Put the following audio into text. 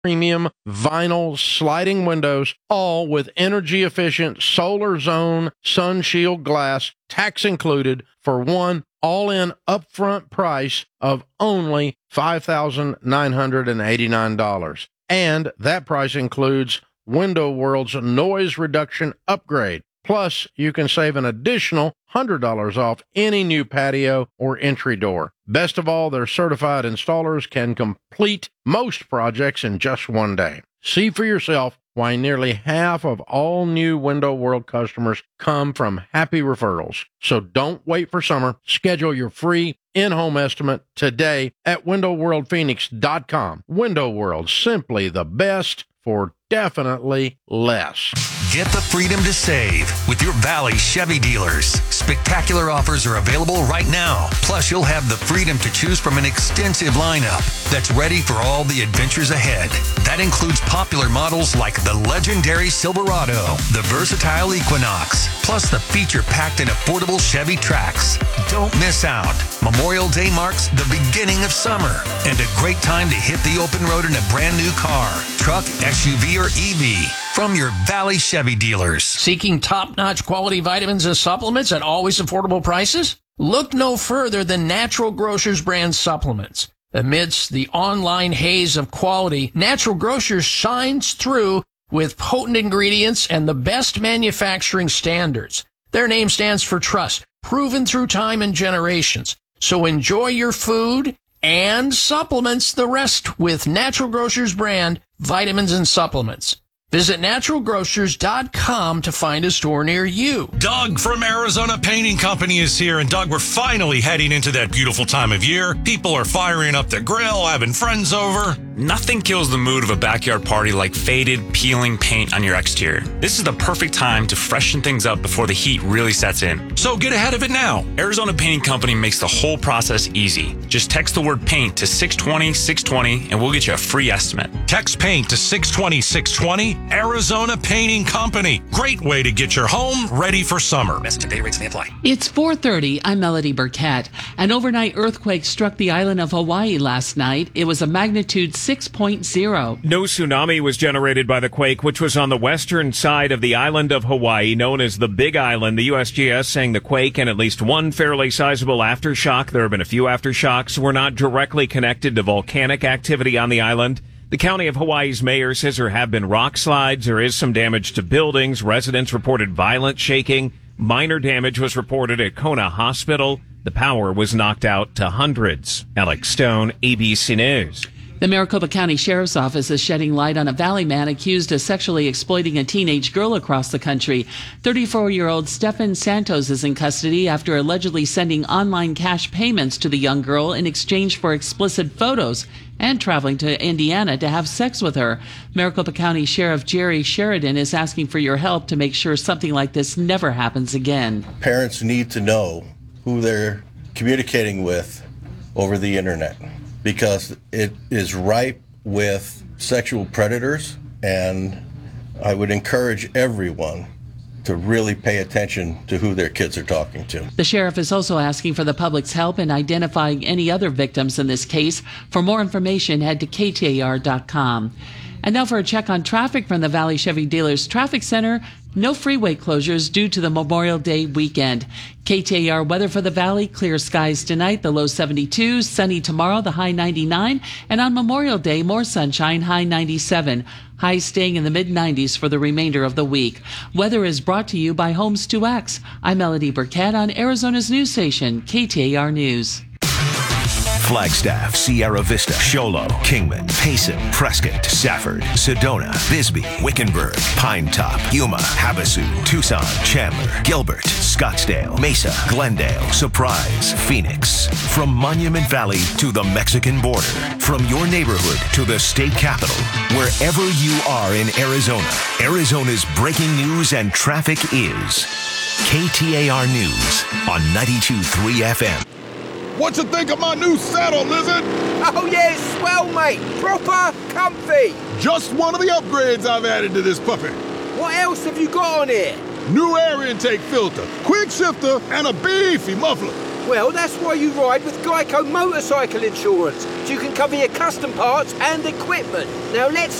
premium vinyl sliding windows, all with energy-efficient solar zone sun shield glass, tax included, for one all-in upfront price of only $5,989. And that price includes Window World's noise reduction upgrade. Plus, you can save an additional $100 off any new patio or entry door. Best of all, their certified installers can complete most projects in just one day. See for yourself why nearly half of all new Window World customers come from happy referrals. So don't wait for summer. Schedule your free in-home estimate today at WindowWorldPhoenix.com. Window World, simply the best for definitely less. Get the freedom to save with your Valley Chevy dealers. Spectacular offers are available right now. Plus, you'll have the freedom to choose from an extensive lineup that's ready for all the adventures ahead. That includes popular models like the legendary Silverado, the versatile Equinox, plus the feature-packed and affordable Chevy Trax. Don't miss out. Memorial Day marks the beginning of summer and a great time to hit the open road in a brand new car, truck, SUV, or EV from your Valley Chevy dealers. Seeking top-notch quality vitamins and supplements at always affordable prices? Look no further than Natural Grocers brand supplements. Amidst the online haze of quality, Natural Grocers shines through with potent ingredients and the best manufacturing standards. Their name stands for trust, proven through time and generations. So enjoy your food and supplements the rest with Natural Grocers brand vitamins and supplements. Visit naturalgrocers.com to find a store near you. Doug from Arizona Painting Company is here. And Doug, we're finally heading into that beautiful time of year. People are firing up the grill, having friends over. Nothing kills the mood of a backyard party like faded, peeling paint on your exterior. This is the perfect time to freshen things up before the heat really sets in. So get ahead of it now. Arizona Painting Company makes the whole process easy. Just text the word paint to 620-620 and we'll get you a free estimate. Text paint to 620-620. Arizona Painting Company. Great way to get your home ready for summer. Message and data rates may apply. It's 4:30. I'm Melody Burkett. An overnight earthquake struck the island of Hawaii last night. It was a magnitude 6.0. No tsunami was generated by the quake, which was on the western side of the island of Hawaii, known as the Big Island. The USGS saying the quake and at least one fairly sizable aftershock, there have been a few aftershocks, were not directly connected to volcanic activity on the island. The county of Hawaii's mayor says there have been rock slides. There is some damage to buildings. Residents reported violent shaking. Minor damage was reported at Kona Hospital. The power was knocked out to hundreds. Alex Stone, ABC News. The Maricopa County Sheriff's Office is shedding light on a Valley man accused of sexually exploiting a teenage girl across the country. 34-year-old Stephan Santos is in custody after allegedly sending online cash payments to the young girl in exchange for explicit photos and traveling to Indiana to have sex with her. Maricopa County Sheriff Jerry Sheridan is asking for your help to make sure something like this never happens again. Parents need to know who they're communicating with over the internet, because it is ripe with sexual predators, and I would encourage everyone to really pay attention to who their kids are talking to. The sheriff is also asking for the public's help in identifying any other victims in this case. For more information, head to KTAR.com. And now for a check on traffic from the Valley Chevy Dealers Traffic Center. No freeway closures due to the Memorial Day weekend. KTAR weather for the Valley. Clear skies tonight, the low 72. Sunny tomorrow, the high 99. And on Memorial Day, more sunshine, high 97. Highs staying in the mid-90s for the remainder of the week. Weather is brought to you by Homes 2X. I'm Melody Burkett on Arizona's news station, KTAR News. Flagstaff, Sierra Vista, Show Low, Kingman, Payson, Prescott, Safford, Sedona, Bisbee, Wickenburg, Pine Top, Yuma, Havasu, Tucson, Chandler, Gilbert, Scottsdale, Mesa, Glendale, Surprise, Phoenix. From Monument Valley to the Mexican border, from your neighborhood to the state capital, wherever you are in Arizona, Arizona's breaking news and traffic is KTAR News on 92.3 FM. What you think of my new saddle, Lizard? Oh yeah, it's swell, mate. Proper comfy. Just one of the upgrades I've added to this puppy. What else have you got on it? New air intake filter, quick shifter, and a beefy muffler. Well, that's why you ride with Geico Motorcycle Insurance, so you can cover your custom parts and equipment. Now let's